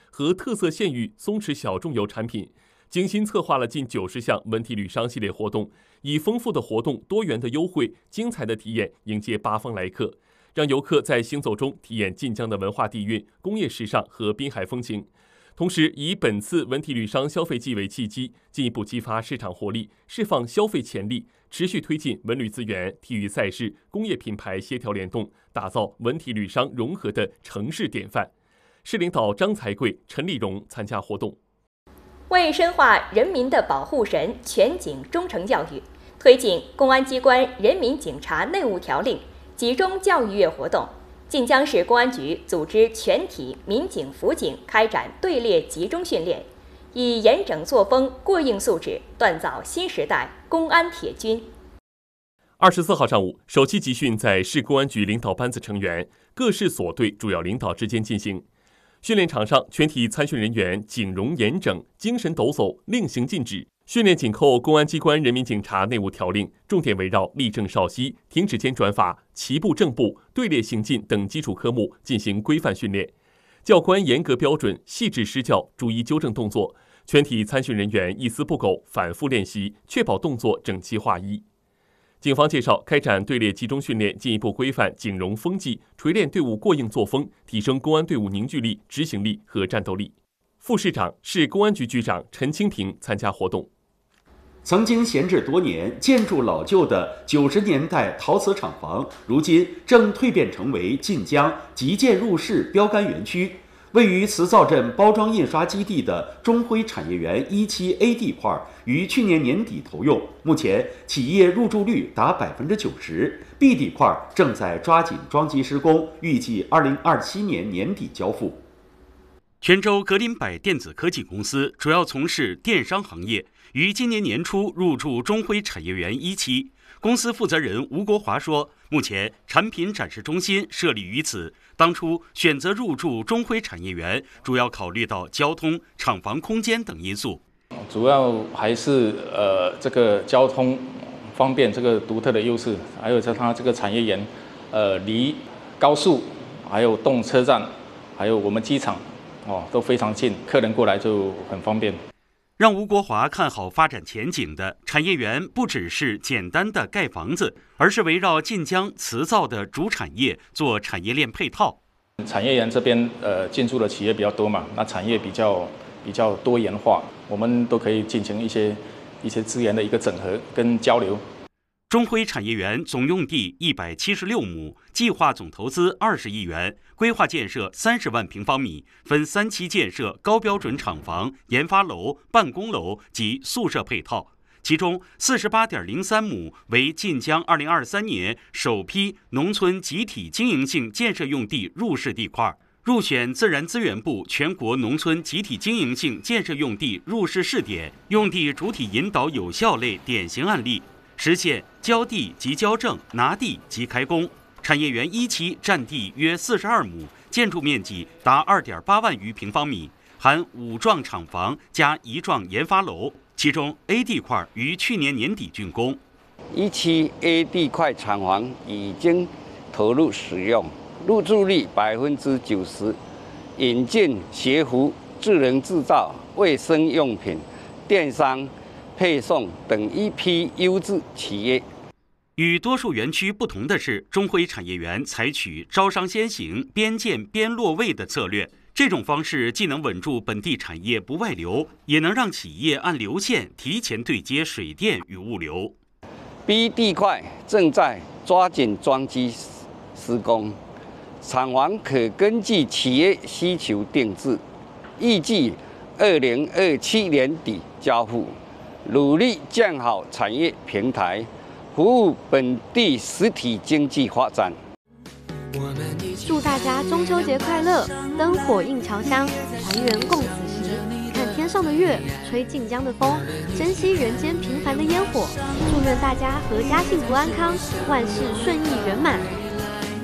和特色县域松弛小众游产品，精心策划了近90项文体旅商系列活动，以丰富的活动、多元的优惠、精彩的体验迎接八方来客，让游客在行走中体验晋江的文化底蕴、工业时尚和滨海风情。同时，以本次文体旅商消费季为契机，进一步激发市场活力，释放消费潜力，持续推进文旅资源、体育赛事、工业品牌协调联动，打造文体旅商融合的城市典范。市领导张才贵、陈丽蓉参加活动。 为深化人民的保护神全警忠诚教育，推进公安机关人民警察内务条令集中教育月活动，晋江市公安局组织全体民警、辅警开展队列集中训练，以严整作风、过硬素质锻造新时代公安铁军。 24号上午，首期集训在市公安局领导班子成员、各市所队主要领导之间进行。训练场上，全体参训人员警容严整，精神抖擞，令行禁止。训练紧扣公安机关人民警察内务条令，重点围绕立正稍息、停止间转法、齐步正步、队列行进等基础科目进行规范训练。教官严格标准、细致施教，逐一纠正动作。全体参训人员一丝不苟，反复练习，确保动作整齐划一。警方介绍，开展队列集中训练，进一步规范警容风纪，锤炼队伍过硬作风，提升公安队伍凝聚力、执行力和战斗力。副市长、市公安局局长陈清平参加活动。 曾经闲置多年、建筑老旧的90年代陶瓷厂房，如今正蜕变成为晋江极建入市标杆园区。位于磁造镇包装印刷基地的中辉产业园1期 A 地块于去年年底投用，目前企业入驻率达90%。B 地块正在抓紧装机施工，预计2027年年底交付。 泉州格林百电子科技公司主要从事电商行业，于今年年初入驻中辉产业园1期。公司负责人吴国华说，目前产品展示中心设立于此，当初选择入驻中辉产业园，主要考虑到交通、厂房空间等因素。 主要还是这个交通方便这个独特的优势，还有它这个产业园离高速、还有动车站、还有我们机场都非常近，客人过来就很方便。 让吴国华看好发展前景的产业园不只是简单的盖房子，而是围绕晋江磁造的主产业做产业链配套。 产业园这边进驻的企业比较多嘛，那产业比较多元化，我们都可以进行一些资源的一个整合跟交流。 中辉产业园总用地176亩，计划总投资20亿元，规划建设30万平方米，分3期建设高标准厂房、研发楼、办公楼及宿舍配套。其中48.03亩为晋江2023年首批农村集体经营性建设用地入市地块，入选自然资源部全国农村集体经营性建设用地入市试点用地主体引导有效类典型案例，实现交地即交证、拿地即开工。产业园1期占地约42亩，建筑面积达2.8万余平方米，含5幢厂房加1幢研发楼。其中 A 地块于去年年底竣工。 1期 A 地块厂房已经投入使用，入住率90%，引进学服、智能制造、卫生用品、电商、配送等一批优质企业。 与多数园区不同的是，中辉产业园采取招商先行、边建边落位的策略。这种方式既能稳住本地产业不外流，也能让企业按流线提前对接水电与物流。 B 地块正在抓紧装机施工，厂房可根据企业需求定制，预计2027年底交付，努力建好产业平台，服务本地实体经济发展。 祝大家中秋节快乐，灯火映侨乡，团圆共此时。看天上的月，吹晋江的风，珍惜人间平凡的烟火。祝愿大家阖家幸福安康，万事顺意圆满。